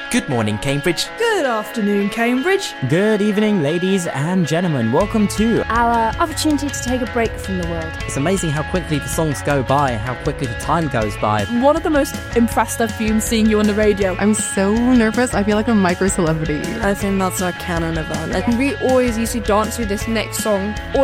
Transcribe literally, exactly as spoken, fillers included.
Good morning, Cambridge. Good afternoon, Cambridge. Good evening, ladies and gentlemen. Welcome to our opportunity to take a break from the world. It's amazing how quickly the songs go by, how quickly the time goes by. One of the most impressed I've been seeing you on the radio. I'm so nervous. I feel like a micro celebrity. I think that's our canon event. And we always used to dance to this next song.